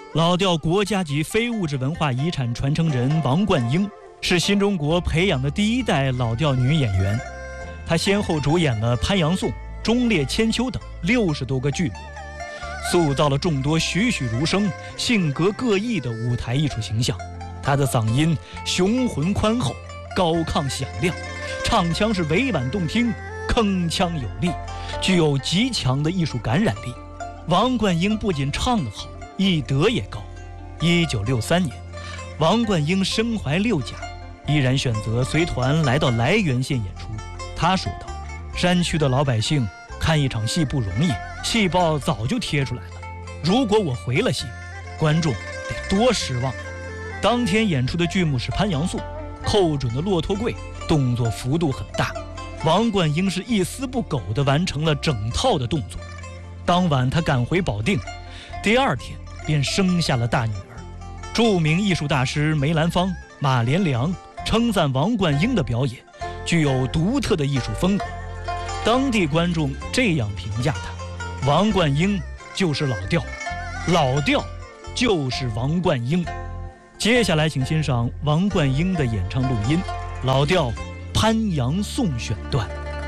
老调国家级非物质文化遗产传承人王冠英是新中国培养的第一代老调女演员，她先后主演了《潘阳颂》《忠烈千秋》等60多个剧目，塑造了众多栩栩如生、性格各异的舞台艺术形象。她的嗓音雄浑宽厚、高亢响亮，唱腔是委婉动听、铿锵有力，具有极强的艺术感染力。王冠英不仅唱得好，艺德也高。1963年，王冠英身怀6甲，依然选择随团来到涞源县演出。他说道：“山区的老百姓看一场戏不容易，戏报早就贴出来了。如果我回了戏，观众得多失望啊！”当天演出的剧目是《潘阳颂》，扣准的骆驼跪，动作幅度很大。王冠英是一丝不苟地完成了整套的动作。当晚他赶回保定，第2天便生下了大女儿。著名艺术大师梅兰芳、马连良称赞王冠英的表演具有独特的艺术风格。当地观众这样评价他：王冠英就是老调，老调就是王冠英。接下来请欣赏王冠英的演唱录音，老调《潘阳颂》选段。